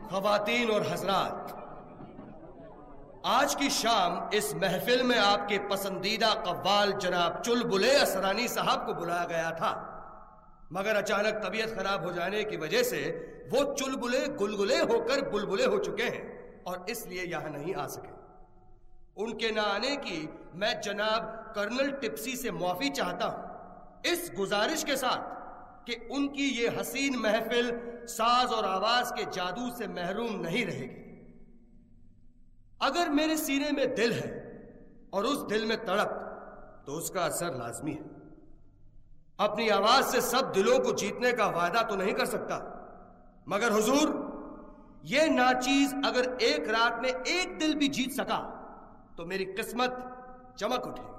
ख़वातीन और हज़रात, आज की शाम इस महफिल में आपके पसंदीदा कव्वाल जनाब चुलबुले असरानी साहब को बुलाया गया था, मगर अचानक तबीयत खराब हो जाने की वजह से वो चुलबुले गुलगुले होकर बुलबुले हो चुके हैं और इसलिए यहां नहीं आ सके। उनके ना आने की मैं जनाब कर्नल टिप्सी से माफी चाहता हूं, इस गुजारिश के साथ कि उनकी ये हसीन महफिल साज और आवाज के जादू से महरूम नहीं रहेगी। अगर मेरे सीने में दिल है और उस दिल में तड़प, तो उसका असर लाजमी है। अपनी आवाज से सब दिलों को जीतने का वादा तो नहीं कर सकता, मगर हुजूर, ये नाचीज अगर एक रात में एक दिल भी जीत सका तो मेरी किस्मत चमक उठेगी।